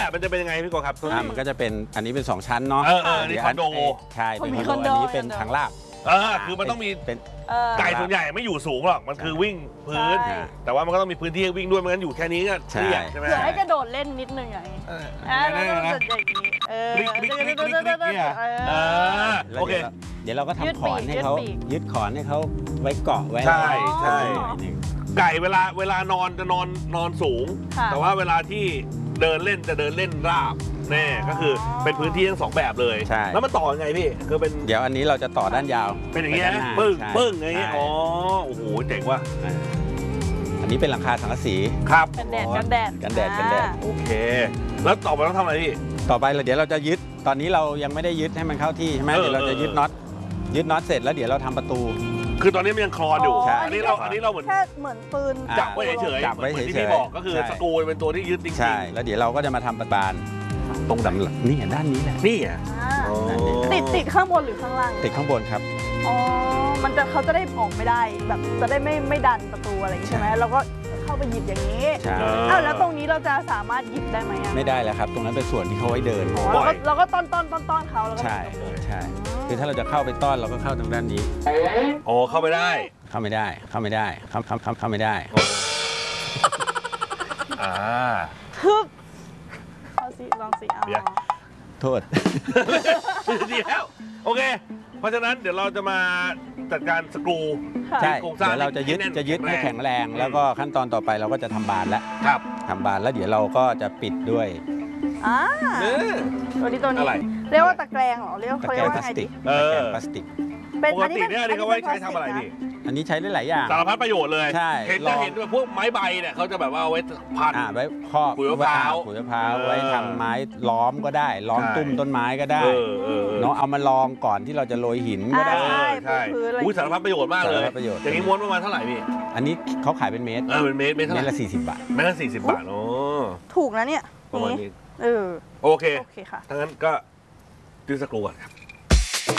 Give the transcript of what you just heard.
แบบมันจะเป็นยังไงพี่โกครับมันก็จะเป็นอันนี้เป็น2ชั้นเนาะนี่คอนโดใช่เป็นคอนโดอันนี้เป็นทางลาดคือมันต้องมีเป็นไก่ส่วนใหญ่ไม่อยู่สูงหรอกมันคือวิ่งพื้นแต่ว่ามันก็ต้องมีพื้นที่ให้วิ่งด้วยไม่งั้นอยู่แค่นี้ก็เครียดใช่ไหมเผื่อให้กระโดดเล่นนิดนึงอย่างนี้แล้วก็จะอย่างนี้โอเคเดี๋ยวเราก็ทำขอนให้เขายึดขอนให้เขาไว้เกาะไว้ใช่ไก่เวลานอนจะนอนสูงแต่ว่าเวลาที่เดินเล่นจะเดินเล่นราบแน่ก็คือเป็นพื้นที่ทั้ง2แบบเลยแล้วมันต่อยังไงพี่คือเป็นเดี๋ยวอันนี้เราจะต่อด้านยาวเป็นอย่างเงี้ยปึ้งอย่างเงี้ยอ๋อโอ้โหเจ๋งว่ะอันนี้เป็นหลังคาสังกะสีครับกันแดดโอเคแล้วต่อไปต้องทำอะไรพี่ต่อไปเดี๋ยวเราจะยึดตอนนี้เรายังไม่ได้ยึดให้มันเข้าที่ใช่ไหมเดี๋ยวเราจะยึดน็อตเสร็จแล้วเดี๋ยวเราทำประตูคือตอนนี้มันยังคลอนอยู่อันนี้เราเหมือนแค่เหมือนปืนจับไว้เฉยๆที่พี่บอกก็คือสกรูเป็นตัวที่ยึดจริงๆใช่แล้วเดี๋ยวเราก็จะมาทำประบานตรงนี่ด้านนี้แหละนี่อ่ะติดข้างบนหรือข้างล่างติดข้างบนครับอ๋อเขาจะได้ออกไม่ได้แบบจะได้ไม่ดันประตูอะไรใช่ไหมเราก็เข้าไปหยิบอย่างนี้แล้วตรงนี้เราจะสามารถหยิบได้ไหมไม่ได้แล้วครับตรงนั้นเป็นส่วนที่เขาไว้เดินเราก็ต้อนเขาใช่คือถ้าเราจะเข้าไปต้อนเราก็เข้าทางด้านนี้โอ้เข้าไปได้เข้าไม่ได้เข้าไม่ได้ฮึบลองสิโทษดีแล้วโอเคเพราะฉะนั้นเดี๋ยวเราจะมาจัดการสกรูใช่เดี๋ยวเราจะยึดให้แข็งแรงแล้วก็ขั้นตอนต่อไปเราก็จะทำบานแล้วทำบานแล้วเดี๋ยวเราก็จะปิดด้วยตัวนี้เรียกว่าตะแกรงเหรอเรียกว่าพลาสติกพลาสติกปกติเนี่ยเขาไว้ใช้ทำอะไรพี่อันนี้ใช้ได้หลายอย่างสารพัดประโยชน์เลยใช่เห็นด้วยพวกไม้ใบเนี่ยเขาจะแบบว่าเอาไว้พันไว้ข้อขุยมะพร้าวไว้ทำไม้ล้อมก็ได้ล้อมตุ้มต้นไม้ก็ได้เนาะเอามาลองก่อนที่เราจะโรยหินก็ได้ใช่สารพัดประโยชน์มากเลยอย่างนี้ม้วนประมาณเท่าไหร่พี่อันนี้เขาขายเป็นเมตรเป็นเมตรละ40 บาทเมตรละ40 บาทโอ้ถูกนะเนี่ยประมาณนี้โอเคค่ะถ้างั้นก็ดื้อสกรูก่อนครับ